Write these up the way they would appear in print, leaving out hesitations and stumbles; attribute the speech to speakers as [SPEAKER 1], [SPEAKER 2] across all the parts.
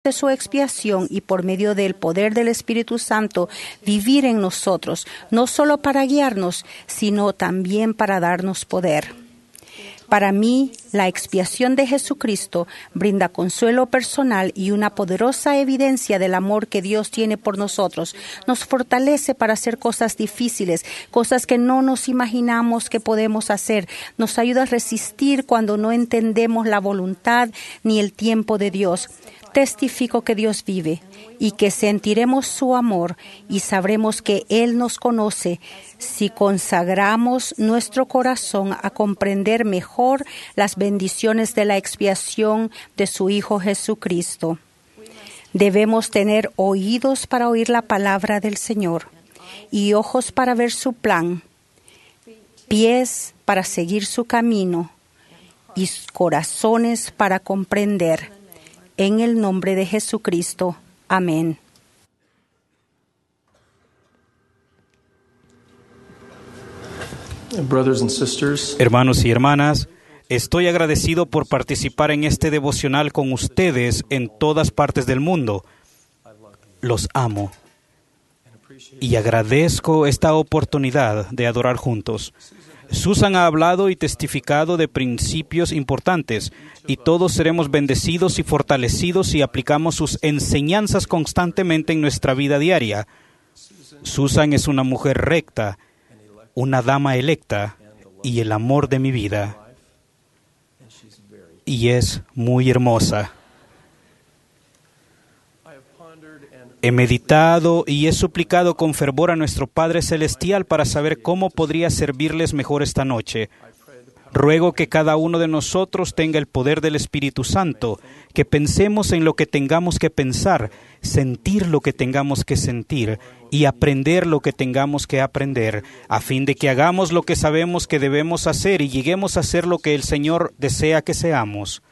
[SPEAKER 1] de su expiación y por medio del poder del Espíritu Santo vivir en nosotros, no solo para guiarnos, sino también para darnos poder. Para mí, la expiación de Jesucristo brinda consuelo personal y una poderosa evidencia del amor que Dios tiene por nosotros. Nos fortalece para hacer cosas difíciles, cosas que no nos imaginamos que podemos hacer. Nos ayuda a resistir cuando no entendemos la voluntad ni el tiempo de Dios. Testifico que Dios vive y que sentiremos su amor y sabremos que Él nos conoce si consagramos nuestro corazón a comprender mejor las bendiciones de la expiación de su Hijo Jesucristo. Debemos tener oídos para oír la palabra del Señor y ojos para ver su plan, pies para seguir su camino y corazones para comprender. En el nombre de Jesucristo. Amén.
[SPEAKER 2] Hermanos y hermanas, estoy agradecido por participar en este devocional con ustedes en todas partes del mundo. Los amo y agradezco esta oportunidad de adorar juntos. Susan ha hablado y testificado de principios importantes, y todos seremos bendecidos y fortalecidos si aplicamos sus enseñanzas constantemente en nuestra vida diaria. Susan es una mujer recta, una dama electa y el amor de mi vida. Y es muy hermosa. He meditado y he suplicado con fervor a nuestro Padre Celestial para saber cómo podría servirles mejor esta noche. Ruego que cada uno de nosotros tenga el poder del Espíritu Santo, que pensemos en lo que tengamos que pensar, sentir lo que tengamos que sentir y aprender lo que tengamos que aprender, a fin de que hagamos lo que sabemos que debemos hacer y lleguemos a ser lo que el Señor desea que seamos.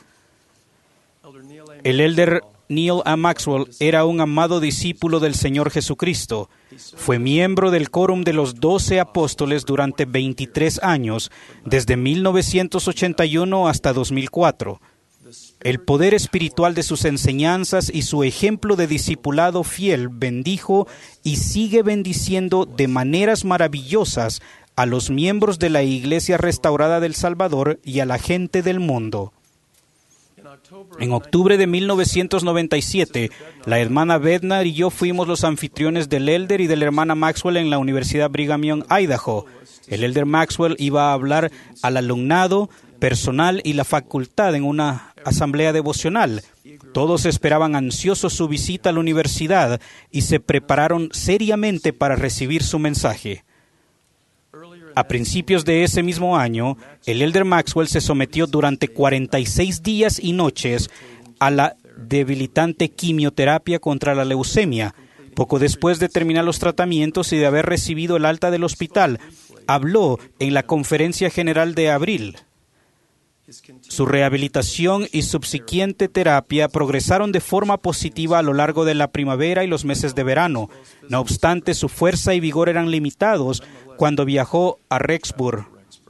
[SPEAKER 2] El elder Neal A. Maxwell era un amado discípulo del Señor Jesucristo. Fue miembro del quórum de los 12 apóstoles durante 23 años, desde 1981 hasta 2004. El poder espiritual de sus enseñanzas y su ejemplo de discipulado fiel bendijo y sigue bendiciendo de maneras maravillosas a los miembros de la Iglesia Restaurada del Salvador y a la gente del mundo. En octubre de 1997, la hermana Bednar y yo fuimos los anfitriones del elder y de la hermana Maxwell en la Universidad Brigham Young, Idaho. El elder Maxwell iba a hablar al alumnado, personal y la facultad en una asamblea devocional. Todos esperaban ansiosos su visita a la universidad y se prepararon seriamente para recibir su mensaje. A principios de ese mismo año, el elder Maxwell se sometió durante 46 días y noches a la debilitante quimioterapia contra la leucemia. Poco después de terminar los tratamientos y de haber recibido el alta del hospital, habló en la conferencia general de abril. Su rehabilitación y subsiguiente terapia progresaron de forma positiva a lo largo de la primavera y los meses de verano. No obstante, su fuerza y vigor eran limitados cuando viajó a Rexburg.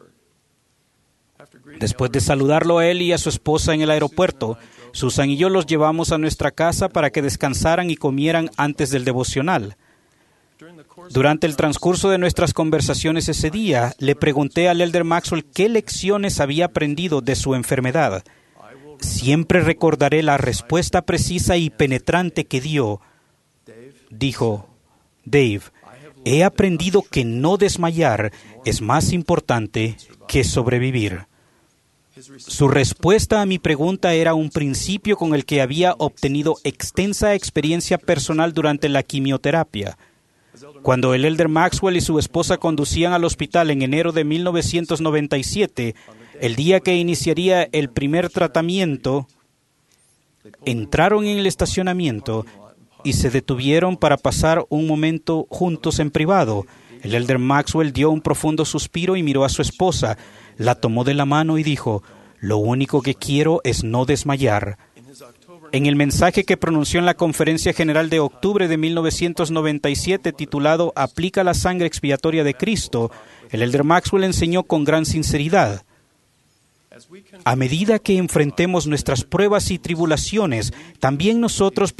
[SPEAKER 2] Después de saludarlo a él y a su esposa en el aeropuerto, Susan y yo los llevamos a nuestra casa para que descansaran y comieran antes del devocional. Durante el transcurso de nuestras conversaciones ese día, le pregunté al elder Maxwell qué lecciones había aprendido de su enfermedad. Siempre recordaré la respuesta precisa y penetrante que dio. Dijo, Dave, he aprendido que no desmayar es más importante que sobrevivir. Su respuesta a mi pregunta era un principio con el que había obtenido extensa experiencia personal durante la quimioterapia. Cuando el elder Maxwell y su esposa conducían al hospital en enero de 1997, el día que iniciaría el primer tratamiento, entraron en el estacionamiento y se detuvieron para pasar un momento juntos en privado. El elder Maxwell dio un profundo suspiro y miró a su esposa, la tomó de la mano y dijo, «Lo único que quiero es no desmayar». En el mensaje que pronunció en la Conferencia General de octubre de 1997, titulado «Aplica la sangre expiatoria de Cristo», el elder Maxwell enseñó con gran sinceridad. A medida que enfrentemos nuestras pruebas y tribulaciones, también nosotros